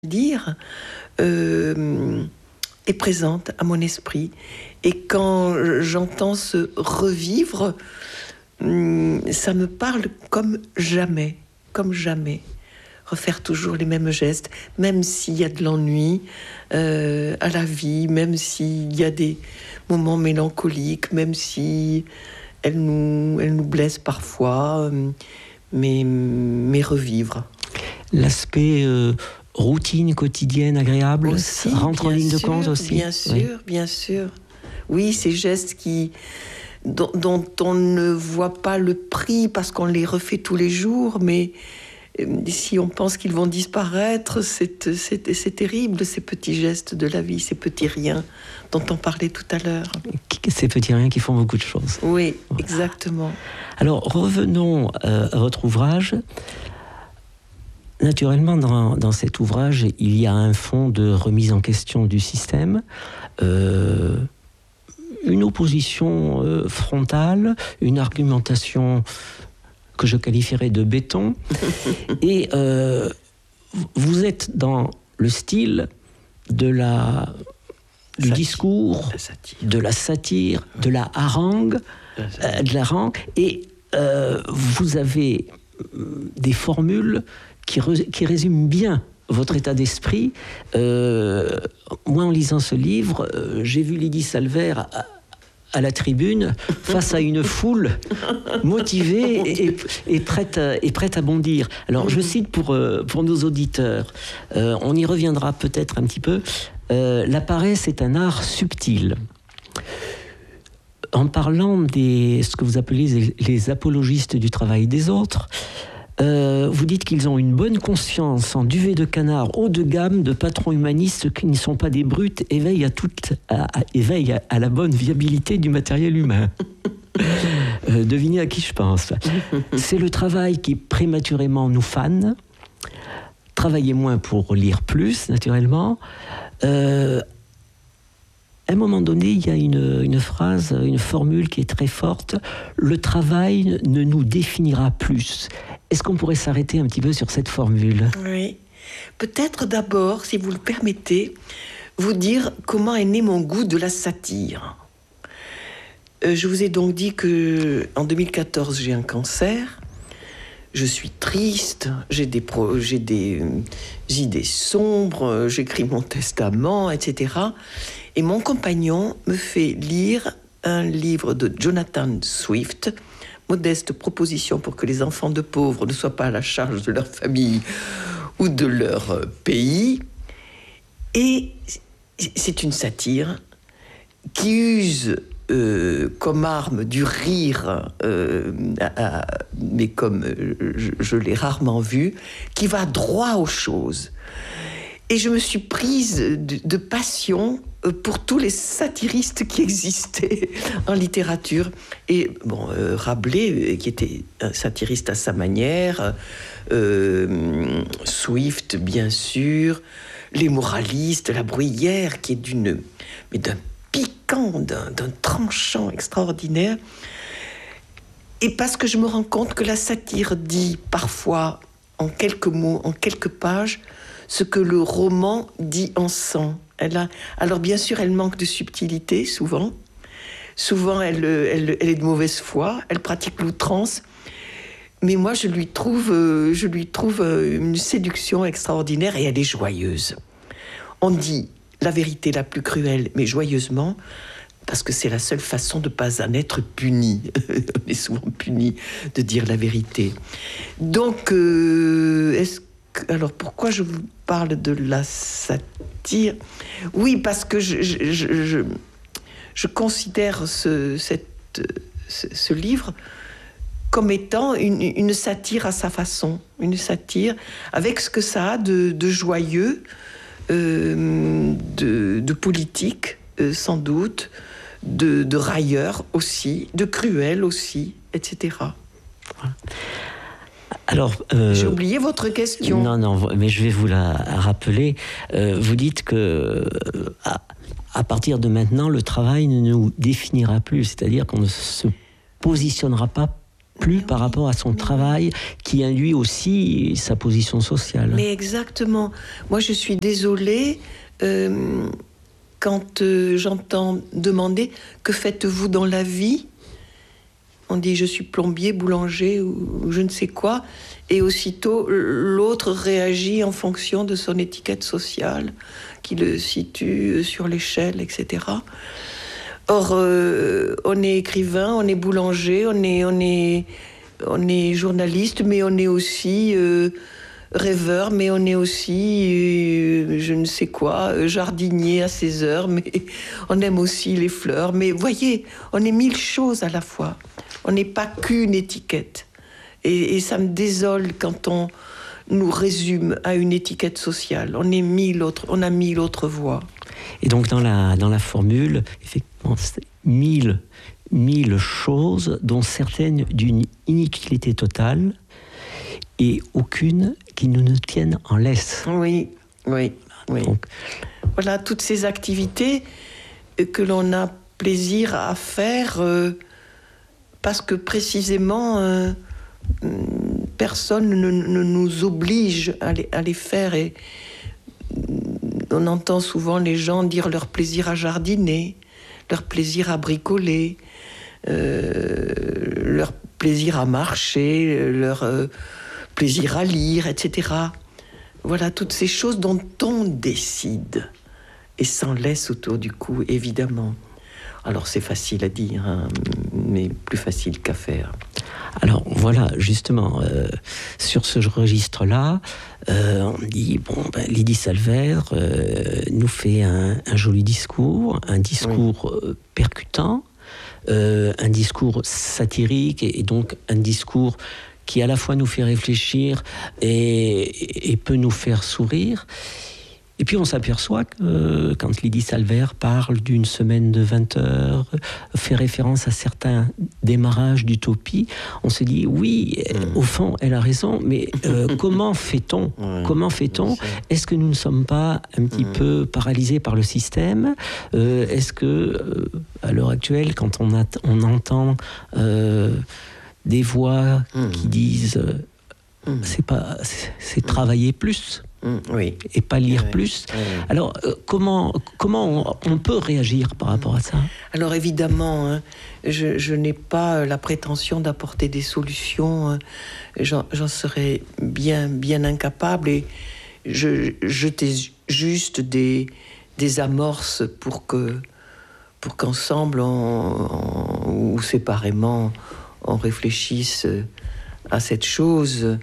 dire est présente à mon esprit. Et quand j'entends ce revivre, ça me parle comme jamais, comme jamais. Refaire toujours les mêmes gestes, même s'il y a de l'ennui à la vie, même s'il y a des moments mélancoliques, même si elle nous blesse parfois, mais revivre. L'aspect routine quotidienne agréable aussi, rentre en ligne de compte aussi. Bien sûr, oui. Bien sûr. Oui, ces gestes dont on ne voit pas le prix parce qu'on les refait tous les jours, mais si on pense qu'ils vont disparaître, c'est terrible, ces petits gestes de la vie, ces petits riens dont on parlait tout à l'heure. Ces petits riens qui font beaucoup de choses. Oui, voilà. Exactement. Alors, revenons à votre ouvrage. Naturellement, dans cet ouvrage, il y a un fond de remise en question du système, une opposition frontale, une argumentation que je qualifierais de béton. Et vous êtes dans le style du discours, de la satire, de la harangue, et vous avez des formules qui résument bien votre état d'esprit. Moi, en lisant ce livre, j'ai vu Lydie Salver à la tribune, face à une foule motivée et prête à bondir. Alors, je cite pour nos auditeurs, on y reviendra peut-être un petit peu, la paresse est un art subtil. En parlant ce que vous appelez les apologistes du travail des autres, vous dites qu'ils ont une bonne conscience en duvet de canard haut de gamme de patrons humanistes qui ne sont pas des brutes et veillent à la bonne viabilité du matériel humain. Devinez à qui je pense. C'est le travail qui prématurément nous fane. Travailler moins pour lire plus, naturellement. À un moment donné, il y a une phrase, une formule qui est très forte. Le travail ne nous définira plus. Est-ce qu'on pourrait s'arrêter un petit peu sur cette formule ? Oui. Peut-être d'abord, si vous le permettez, vous dire comment est né mon goût de la satire. Je vous ai donc dit qu'en 2014, j'ai un cancer. Je suis triste, j'ai des idées sombres, j'écris mon testament, etc. Et mon compagnon me fait lire un livre de Jonathan Swift, Modeste proposition pour que les enfants de pauvres ne soient pas à la charge de leur famille ou de leur pays. Et c'est une satire qui use comme arme du rire, mais comme je l'ai rarement vu, qui va droit aux choses. Et je me suis prise de passion pour tous les satiristes qui existaient en littérature. Et bon, Rabelais, qui était un satiriste à sa manière, Swift, bien sûr, les moralistes, La Bruyère, qui est d'un piquant, d'un tranchant extraordinaire. Et parce que je me rends compte que la satire dit parfois, en quelques mots, en quelques pages, ce que le roman dit en 100. Alors bien sûr, elle manque de subtilité, souvent. Souvent, elle est de mauvaise foi, elle pratique l'outrance. Mais moi, je lui trouve une séduction extraordinaire et elle est joyeuse. On dit la vérité la plus cruelle, mais joyeusement, parce que c'est la seule façon de ne pas en être puni. On est souvent puni de dire la vérité. Donc, alors, pourquoi je vous parle de la satire ? Oui, parce que je considère ce livre comme étant une satire à sa façon. Une satire avec ce que ça a de joyeux, de politique, sans doute, de railleur aussi, de cruel aussi, etc. Voilà. Alors, j'ai oublié votre question. Non, mais je vais vous la rappeler. Vous dites que à partir de maintenant, le travail ne nous définira plus, c'est-à-dire qu'on ne se positionnera pas plus par rapport à son travail qui induit aussi sa position sociale. Mais exactement. Moi, je suis désolée quand j'entends demander « Que faites-vous dans la vie ?» On dit « Je suis plombier, boulanger ou je ne sais quoi ». Et aussitôt, l'autre réagit en fonction de son étiquette sociale qui le situe sur l'échelle, etc. Or, on est écrivain, on est boulanger, on est journaliste, mais on est aussi rêveur, mais on est aussi, je ne sais quoi, jardinier à ses heures, mais on aime aussi les fleurs. Mais voyez, on est 1000 choses à la fois. On n'est pas qu'une étiquette. Et ça me désole quand on nous résume à une étiquette sociale. On a 1000 autres voix. Et donc dans la formule, effectivement, c'est 1000 choses, dont certaines d'une inutilité totale et aucune qui nous tiennent en laisse. Oui. Donc, voilà, toutes ces activités que l'on a plaisir à faire parce que précisément personne ne nous oblige à les faire. Et on entend souvent les gens dire leur plaisir à jardiner, leur plaisir à bricoler, leur plaisir à marcher, leur plaisir à lire, etc. Voilà, toutes ces choses dont on décide et s'en laisse autour du cou, évidemment. Alors c'est facile à dire, hein, mais plus facile qu'à faire. Alors voilà, justement, sur ce registre-là, on dit, Lydie Salvert nous fait un joli discours, un discours percutant, un discours satirique et donc un discours qui à la fois nous fait réfléchir et peut nous faire sourire. Et puis on s'aperçoit que quand Lydie Salvert parle d'une semaine de 20 heures, fait référence à certains démarrages d'utopie, on se dit oui, au fond elle a raison, mais comment fait-on ? Est-ce que nous ne sommes pas un petit peu paralysés par le système ? Est-ce que à l'heure actuelle, quand on entend des voix qui disent c'est travailler plus ? Et pas lire plus. Alors, comment on peut réagir par rapport à ça ? Alors évidemment, hein, je n'ai pas la prétention d'apporter des solutions. J'en serais bien incapable. Et je jetais juste des amorces pour qu'ensemble ou séparément on réfléchisse à cette chose.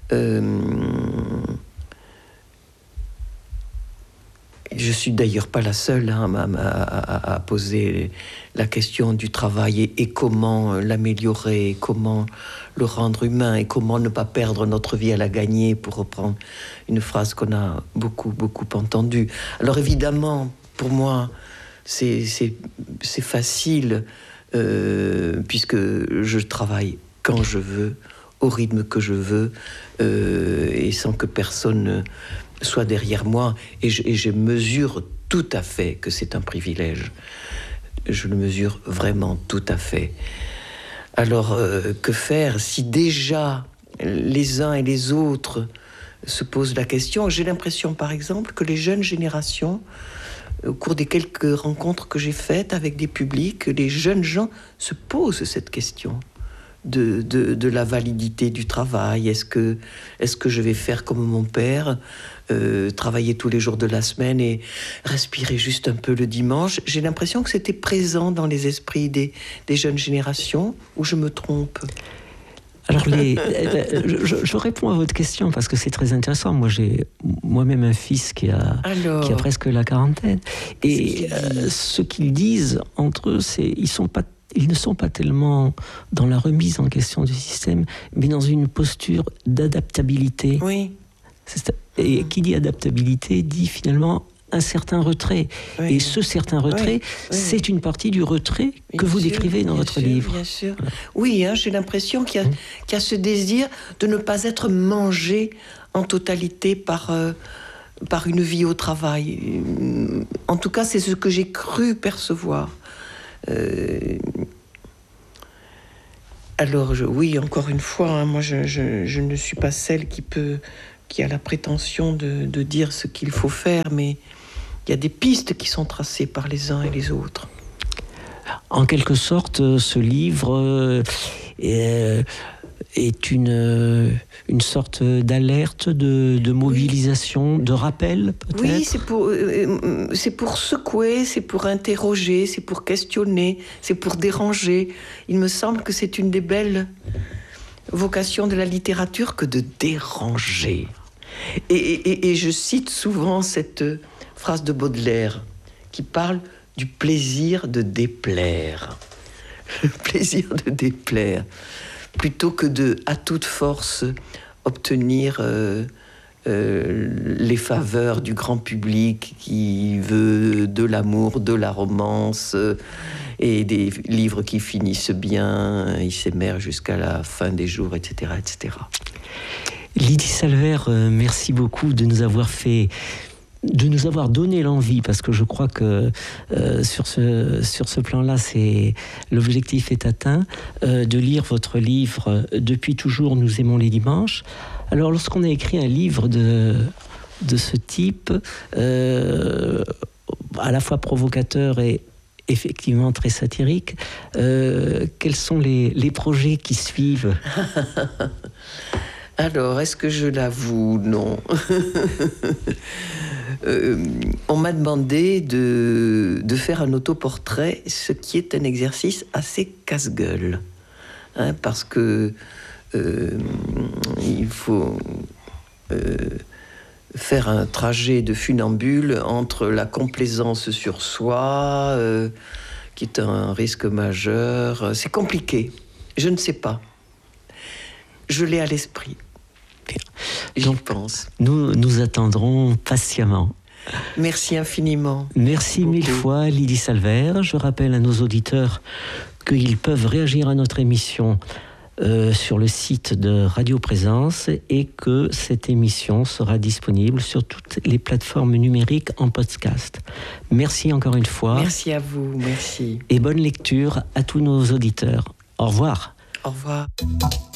Je suis d'ailleurs pas la seule à poser la question du travail et comment l'améliorer, comment le rendre humain et comment ne pas perdre notre vie à la gagner, pour reprendre une phrase qu'on a beaucoup entendue. Alors évidemment, pour moi, c'est facile puisque je travaille quand je veux, au rythme que je veux et sans que personne soit derrière moi, et je mesure tout à fait que c'est un privilège. Je le mesure vraiment tout à fait. Alors, que faire si déjà les uns et les autres se posent la question ? J'ai l'impression, par exemple, que les jeunes générations, au cours des quelques rencontres que j'ai faites avec des publics, les jeunes gens se posent cette question. De la validité du travail. Est-ce que je vais faire comme mon père, travailler tous les jours de la semaine et respirer juste un peu le dimanche ? J'ai l'impression que c'était présent dans les esprits des jeunes générations, ou je me trompe ? Alors, je réponds à votre question parce que c'est très intéressant. Moi, j'ai moi-même un fils qui a presque la quarantaine. Et ce qu'ils disent entre eux, c'est ils ne sont pas tellement dans la remise en question du système, mais dans une posture d'adaptabilité. Oui. Et qui dit adaptabilité dit finalement un certain retrait. Oui. Et ce certain retrait, c'est une partie du retrait que vous décrivez dans votre livre. Bien sûr. Voilà. Oui, hein, j'ai l'impression qu'il y a ce désir de ne pas être mangé en totalité par une vie au travail. En tout cas, c'est ce que j'ai cru percevoir. Alors, oui, encore une fois, moi, je ne suis pas celle qui a la prétention de dire ce qu'il faut faire, mais il y a des pistes qui sont tracées par les uns et les autres. En quelque sorte, ce livre est une sorte d'alerte, de mobilisation, de rappel, peut-être? Oui, c'est pour secouer, c'est pour interroger, c'est pour questionner, c'est pour déranger. Il me semble que c'est une des belles vocations de la littérature que de déranger. Et je cite souvent cette phrase de Baudelaire qui parle du plaisir de déplaire. Le plaisir de déplaire. Plutôt que de, à toute force, obtenir les faveurs du grand public qui veut de l'amour, de la romance, et des livres qui finissent bien, ils s'émergent jusqu'à la fin des jours, etc., etc. Lydie Salvert, merci beaucoup de nous avoir donné l'envie, parce que je crois que sur ce plan-là, l'objectif est atteint, de lire votre livre « Depuis toujours, nous aimons les dimanches ». Alors, lorsqu'on a écrit un livre de ce type, à la fois provocateur et effectivement très satirique, quels sont les projets qui suivent? Alors, est-ce que je l'avoue? Non. On m'a demandé de faire un autoportrait, ce qui est un exercice assez casse-gueule. Parce que il faut faire un trajet de funambule entre la complaisance sur soi, qui est un risque majeur. C'est compliqué. Je ne sais pas. Je l'ai à l'esprit. J'y pense. Nous attendrons patiemment. Merci infiniment. Merci mille fois, Lydie Salvert. Je rappelle à nos auditeurs qu'ils peuvent réagir à notre émission sur le site de Radio Présence et que cette émission sera disponible sur toutes les plateformes numériques en podcast. Merci encore une fois. Merci à vous, merci. Et bonne lecture à tous nos auditeurs. Au revoir. Au revoir.